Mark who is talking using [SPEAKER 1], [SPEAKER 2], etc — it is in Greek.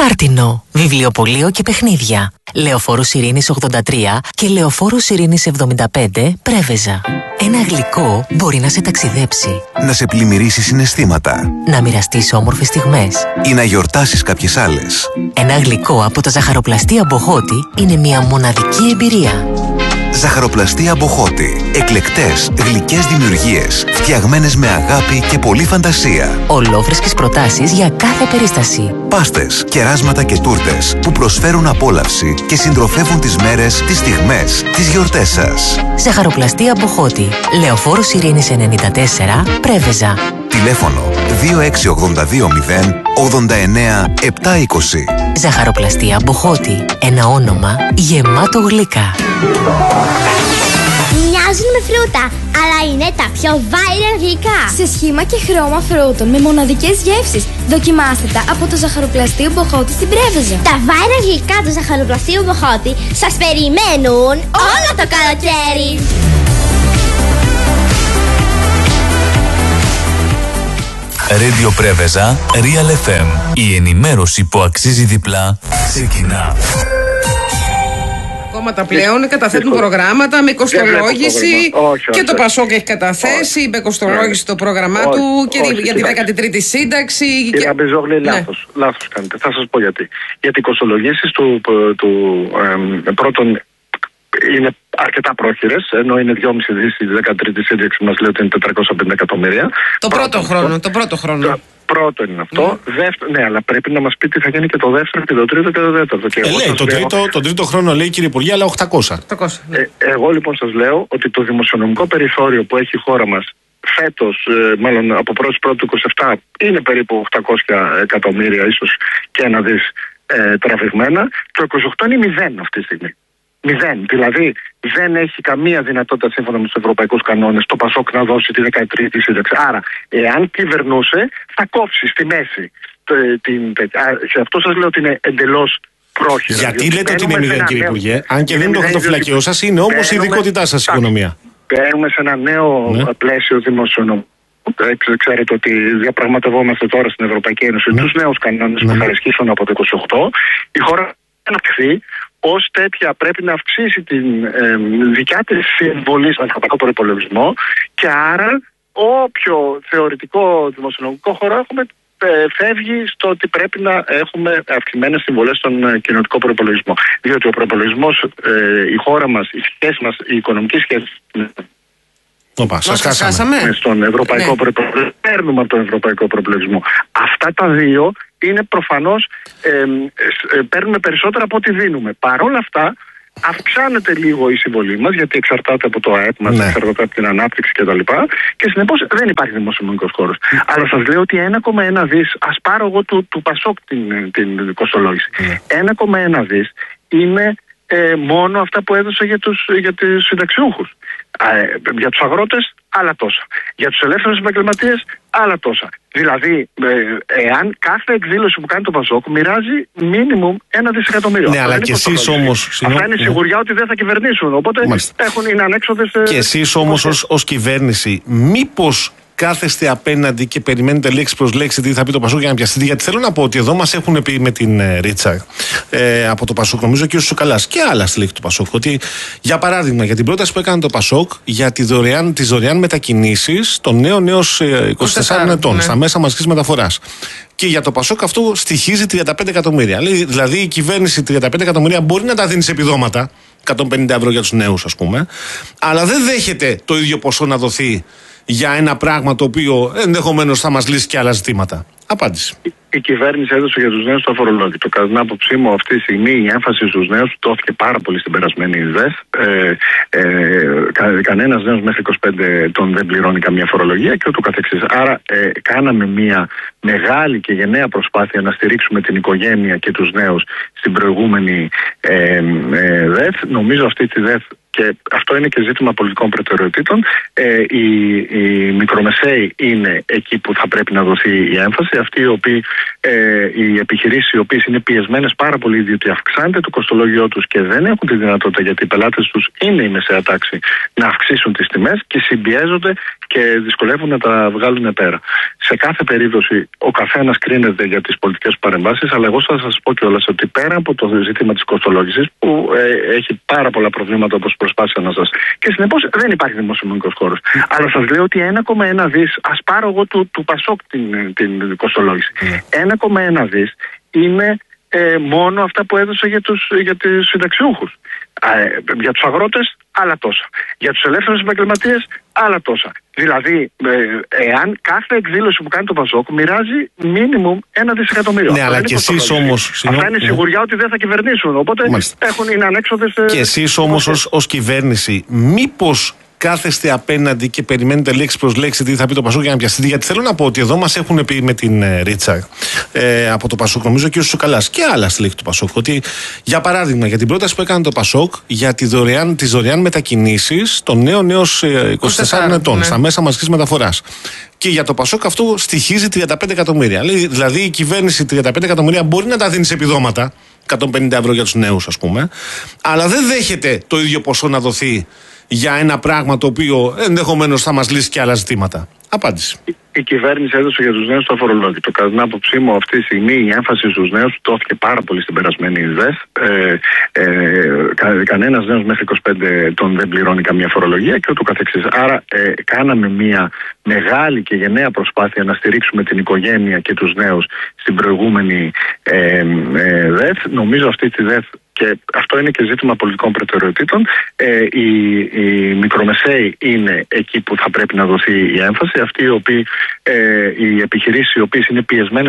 [SPEAKER 1] Χάρτινο, βιβλιοπωλείο και παιχνίδια. Λεωφόρος Ειρήνης 83 και Λεωφόρος Ειρήνης 75, Πρέβεζα. Ένα γλυκό μπορεί να σε ταξιδέψει,
[SPEAKER 2] να σε πλημμυρίσει συναισθήματα,
[SPEAKER 1] να μοιραστείς όμορφες στιγμές
[SPEAKER 2] ή να γιορτάσεις κάποιες άλλες.
[SPEAKER 1] Ένα γλυκό από τα ζαχαροπλαστεία Μποχώτη είναι μια μοναδική εμπειρία.
[SPEAKER 2] Ζαχαροπλαστεία Μποχώτη. Εκλεκτές, γλυκές δημιουργίες, φτιαγμένες με αγάπη και πολλή φαντασία.
[SPEAKER 1] Ολόφρεσκες προτάσεις για κάθε περίσταση.
[SPEAKER 2] Πάστες, κεράσματα και τούρτες που προσφέρουν απόλαυση και συντροφεύουν τις μέρες, τις στιγμές, τις γιορτές σας.
[SPEAKER 1] Ζαχαροπλαστεία Μποχώτη. Λεωφόρος Ειρήνης 94, Πρέβεζα.
[SPEAKER 2] Τηλέφωνο 2682 89 720.
[SPEAKER 1] Ζαχαροπλαστεία Μποχώτη. Ένα όνομα γεμάτο γλυκά.
[SPEAKER 3] Μοιάζουν με φρούτα, αλλά είναι τα πιο viral γλυκά.
[SPEAKER 4] Σε σχήμα και χρώμα φρούτων με μοναδικές γεύσεις. Δοκιμάστε τα από το Ζαχαροπλαστείο Μποχώτη στην Πρέβεζα.
[SPEAKER 3] Τα viral γλυκά του Ζαχαροπλαστείου Μποχώτη σας περιμένουν όλο το καλοκαίρι.
[SPEAKER 5] Radio Πρέβεζα, Real FM. Η ενημέρωση που αξίζει διπλά ξεκινά.
[SPEAKER 6] Κόμματα πλέον καταθέτουν προγράμματα με κοστολόγηση και το Πασόκ έχει καταθέσει με κοστολόγηση το πρόγραμμά του και για τη 13η σύνταξη.
[SPEAKER 7] Κύριε Αμπεζόγλη, λάθος κάνετε. Θα σας πω γιατί. Γιατί οι κοστολογήσεις του πρώτον είναι αρκετά πρόχειρες, ενώ είναι 2,5 δις η 13η σύνταξη, μας λέει ότι είναι 450 εκατομμύρια.
[SPEAKER 6] Το πρώτο χρόνο.
[SPEAKER 7] Πρώτο είναι αυτό. Ναι, αλλά πρέπει να μας πει τι θα γίνει και το δεύτερο και το τρίτο και το τέταρτο. Και
[SPEAKER 8] το τρίτο χρόνο λέει, κύριε Υπουργέ, αλλά 800.
[SPEAKER 7] Εγώ λοιπόν σας λέω ότι το δημοσιονομικό περιθώριο που έχει η χώρα μας φέτος, μάλλον από 1η του 27, είναι περίπου 800 εκατομμύρια, ίσως και ένα δις τραβηγμένα. Το 28 είναι 0 αυτή τη στιγμή. 0. Δηλαδή δεν έχει καμία δυνατότητα σύμφωνα με τους ευρωπαϊκούς κανόνες το Πασόκ να δώσει τη 13η σύνταξη. Άρα, εάν κυβερνούσε, θα κόψει στη μέση. Σε αυτό σας λέω ότι είναι εντελώς πρόχειρα.
[SPEAKER 8] Γιατί λέτε ότι είναι 0, κύριε Υπουργέ? Αν και δεν είναι το χαρτοφυλακείο σας, είναι όμως η ειδικότητά σας η οικονομία.
[SPEAKER 7] Μπαίνουμε σε ένα νέο πλαίσιο δημοσιονομικού. Ξέρετε ότι διαπραγματευόμαστε τώρα στην Ευρωπαϊκή Ένωση τους νέους κανόνες που θα ισχύσουν από το 28. Η χώρα αναπτυχθεί. Ως τέτοια πρέπει να αυξήσει την δικιά της συμβολή στον ευρωπαϊκό προϋπολογισμό και άρα όποιο θεωρητικό δημοσιονομικό χώρο έχουμε φεύγει στο ότι πρέπει να έχουμε αυξημένες συμβολές στον κοινοτικό προϋπολογισμό. Διότι ο προϋπολογισμός, η χώρα μας, η σχέση μας, η οικονομική σχέση
[SPEAKER 8] σας χάσαμε.
[SPEAKER 7] Στον ευρωπαϊκό προϋπολογισμό, παίρνουμε από τον ευρωπαϊκό προϋπολογισμό. Αυτά τα δύο είναι προφανώς, παίρνουμε περισσότερα από ό,τι δίνουμε. Παρ' όλα αυτά, αυξάνεται λίγο η συμβολή μας, γιατί εξαρτάται από το ΑΕΠ μας, εξαρτάται από την ανάπτυξη κτλ. Και συνεπώς δεν υπάρχει δημοσιονομικός χώρος. Αλλά σας λέω ότι 1,1 δις, ας πάρω εγώ του Πασόκ την κοστολόγηση. 1,1 δις είναι μόνο αυτά που έδωσε για τους συνταξιούχους. Για τους αγρότες άλλα τόσα. Για τους ελεύθερους επαγγελματίες άλλα τόσα. Δηλαδή, εάν κάθε εκδήλωση που κάνει το Πασόκ μοιράζει μίνιμουμ 1 δισεκατομμύριο.
[SPEAKER 8] Ναι, αλλά και εσείς όμως.
[SPEAKER 7] Αυτά είναι σιγουριά ότι δεν θα κυβερνήσουν. Οπότε είναι ανέξοδες.
[SPEAKER 8] Και εσείς όμως ως κυβέρνηση, μήπως κάθεστε απέναντι και περιμένετε λέξη προς λέξη τι θα πει το Πασόκ για να πιαστείτε? Γιατί θέλω να πω ότι εδώ μας έχουν πει με την Ρίτσα από το Πασόκ, νομίζω και ο Σουκαλάς και άλλα στελέχη του Πασόκ, ότι για παράδειγμα για την πρόταση που έκανε το Πασόκ για τις δωρεάν μετακινήσεις των νέων έως 24 ετών στα μέσα μαζικής μεταφοράς. Και για το Πασόκ αυτό στοιχίζει 35 εκατομμύρια. Δηλαδή η κυβέρνηση 35 εκατομμύρια μπορεί να τα δίνει σε επιδόματα, 150 ευρώ για τους νέους ας πούμε, αλλά δεν δέχεται το ίδιο ποσό να δοθεί για ένα πράγμα το οποίο ενδεχομένως θα μας λύσει και άλλα ζητήματα. Απάντηση.
[SPEAKER 7] Η κυβέρνηση έδωσε για τους νέους το αφορολόγητο. Κατά την άποψή μου, αυτή τη στιγμή η έμφαση στους νέους δόθηκε πάρα πολύ στην περασμένη ΔΕΘ. Κανένας νέος μέχρι 25 ετών δεν πληρώνει καμία φορολογία και ούτω καθεξής. Άρα κάναμε μια μεγάλη και γενναία προσπάθεια να στηρίξουμε την οικογένεια και τους νέους στην προηγούμενη ΔΕΘ. Νομίζω αυτή τη ΔΕΘ, και αυτό είναι και ζήτημα πολιτικών προτεραιοτήτων, οι μικρομεσαίοι είναι εκεί που θα πρέπει να δοθεί η έμφαση, αυτοί οι οποίοι οι επιχειρήσεις οι οποίες είναι πιεσμένες πάρα πολύ διότι αυξάνεται το κοστολόγιο τους και δεν έχουν τη δυνατότητα, γιατί οι πελάτες τους είναι η μεσαία τάξη, να αυξήσουν τις τιμές και συμπιέζονται και δυσκολεύουν να τα βγάλουν πέρα. Σε κάθε περίπτωση ο καθένας κρίνεται για τις πολιτικές παρεμβάσεις, αλλά εγώ θα σας πω κιόλας ότι πέρα από το ζήτημα της κοστολόγησης που έχει πάρα πολλά προβλήματα, όπως προσπάθησα να σας, και συνεπώς δεν υπάρχει δημοσιονομικός χώρος. Αλλά σας λέω ότι 1,1 δις, ας πάρω εγώ του Πασόκ την κοστολόγηση. 1,1 δις είναι μόνο αυτά που έδωσε για τους συνταξιούχους. Για τους αγρότες άλλα τόσα. Για τους ελεύθερους επαγγελματίες άλλα τόσα. Δηλαδή, εάν κάθε εκδήλωση που κάνει το Πασόκ μοιράζει μίνιμουμ 1 δισεκατομμύριο.
[SPEAKER 8] Ναι, αλλά και εσείς όμως.
[SPEAKER 7] Αυτά είναι σιγουριά ότι δεν θα κυβερνήσουν. Οπότε είναι ανέξοδες.
[SPEAKER 8] Και εσείς όμως ως κυβέρνηση, μήπως κάθεστε απέναντι και περιμένετε λέξη προς λέξη τι θα πει το Πασόκ για να πιαστείτε? Γιατί θέλω να πω ότι εδώ μας έχουν πει με την Ρίτσα από το Πασόκ, νομίζω και ο Σουκαλάς και άλλα στελέχη του Πασόκ, ότι για παράδειγμα για την πρόταση που έκανε το Πασόκ για τις δωρεάν μετακινήσεις των νέων έως 24 ετών στα μέσα μαζικής μεταφοράς. Και για το Πασόκ αυτό στοιχίζει 35 εκατομμύρια. Δηλαδή η κυβέρνηση 35 εκατομμύρια μπορεί να τα δίνει σε επιδόματα, 150 ευρώ για τους νέους ας πούμε, αλλά δεν δέχεται το ίδιο ποσό να δοθεί για ένα πράγμα το οποίο ενδεχομένως θα μας λύσει και άλλα ζητήματα. Απάντηση.
[SPEAKER 7] Η κυβέρνηση έδωσε για τους νέους το αφορολόγητο. Κατά την άποψή μου, αυτή τη στιγμή η έμφαση στους νέους δόθηκε πάρα πολύ στην περασμένη ΔΕΘ. Κανένας νέος μέχρι 25 ετών δεν πληρώνει καμία φορολογία και ούτω καθεξής. Άρα κάναμε μια μεγάλη και γενναία προσπάθεια να στηρίξουμε την οικογένεια και τους νέους στην προηγούμενη ΔΕΘ. Νομίζω αυτή τη ΔΕΘ, και αυτό είναι και ζήτημα πολιτικών προτεραιοτήτων, οι μικρομεσαίοι είναι εκεί που θα πρέπει να δοθεί η έμφαση, αυτοί οι επιχειρήσεις οι οποίες είναι πιεσμένες